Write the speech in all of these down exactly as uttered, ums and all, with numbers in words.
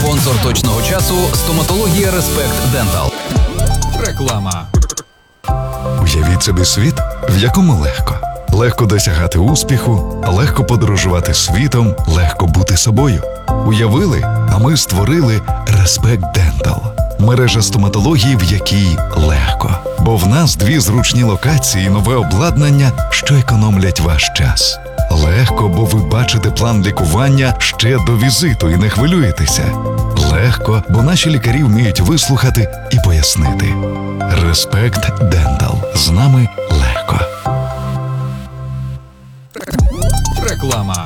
Спонсор точного часу – стоматологія Респект Дентал. Реклама. Уявіть собі світ, в якому легко. Легко досягати успіху, легко подорожувати світом, легко бути собою. Уявили, а ми створили Респект Дентал. Мережа стоматології, в якій легко. Бо в нас дві зручні локації і нове обладнання, що економлять ваш час. Легко, бо ви бачите план лікування ще до візиту і не хвилюєтеся. Легко, бо наші лікарі вміють вислухати і пояснити. Респект Дентал. З нами легко. Реклама.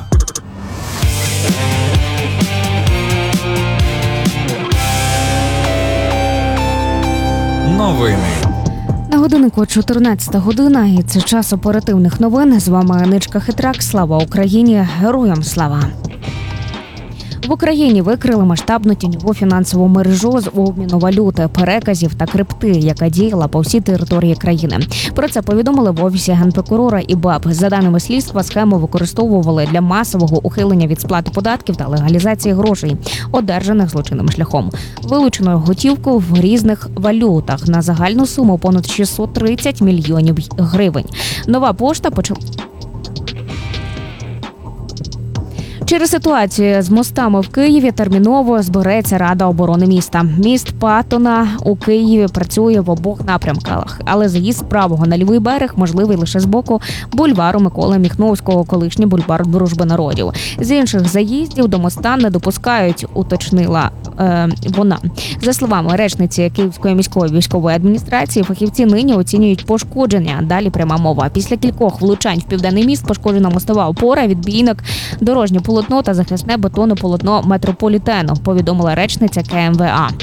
Новини. На годиннику чотирнадцята година, і це час оперативних новин. З вами Аничка Хитрак. Слава Україні! Героям слава! В Україні викрили масштабну тіньову фінансову мережу з обміну валюти, переказів та крипти, яка діяла по всій території країни. Про це повідомили в Офісі Генпрокурора і БАП. За даними слідства, схему використовували для масового ухилення від сплати податків та легалізації грошей, одержаних злочинним шляхом. Вилучено готівку в різних валютах на загальну суму понад шістсот тридцять мільйонів гривень. Нова пошта почала... Через ситуацію з мостами в Києві терміново збереться Рада оборони міста. Міст Паттона у Києві працює в обох напрямках, але заїзд з правого на лівий берег можливий лише з боку бульвару Миколи Міхновського, колишній бульвар Дружби народів. З інших заїздів до моста не допускають, уточнила е, вона. За словами речниці Київської міської військової адміністрації, фахівці нині оцінюють пошкодження. Далі пряма мова. Після кількох влучань в південний міст пошкоджена мостова опора, відбійник, дорожнє полотно та захисне бетонне полотно метрополітену, повідомила речниця Ка Ем Ве А.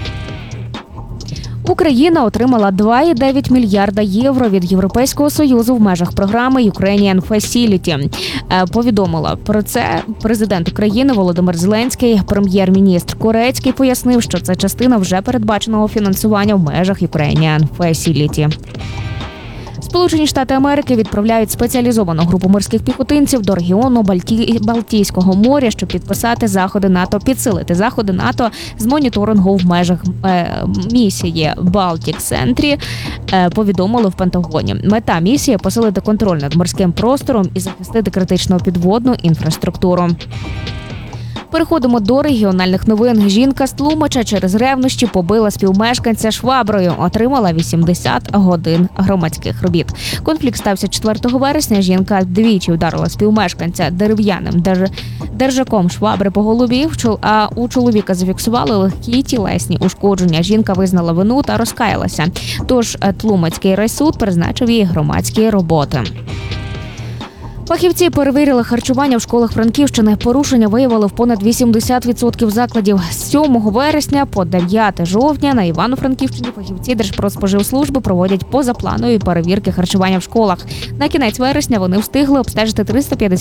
Україна отримала два цілих дев'ять мільярда євро від Європейського Союзу в межах програми Ukrainian Facility. Повідомила про це президент України Володимир Зеленський. Прем'єр-міністр Корецький пояснив, що це частина вже передбаченого фінансування в межах Ukrainian Facility. Сполучені Штати Америки відправляють спеціалізовану групу морських піхотинців до регіону Балті... Балтійського моря, щоб підписати заходи НАТО, підсилити заходи НАТО з моніторингу в межах е, місії Балтік Сентрі, е, повідомили в Пентагоні. Мета місії – посилити контроль над морським простором і захистити критичну підводну інфраструктуру. Переходимо до регіональних новин. Жінка з Тлумача через ревнощі побила співмешканця шваброю. Отримала вісімдесят годин громадських робіт. Конфлікт стався четвертого вересня. Жінка двічі вдарила співмешканця дерев'яним держаком швабри по голові, а у чоловіка зафіксували легкі тілесні ушкодження. Жінка визнала вину та розкаялася. Тож Тлумацький райсуд призначив їй громадські роботи. Фахівці перевірили харчування в школах Франківщини. Порушення виявили в понад вісімдесят відсотків закладів. З сьомого вересня по дев'яте жовтня на Івано-Франківщині фахівці Держпродспоживслужби проводять позапланові перевірки харчування в школах. На кінець вересня вони встигли обстежити триста п'ятдесят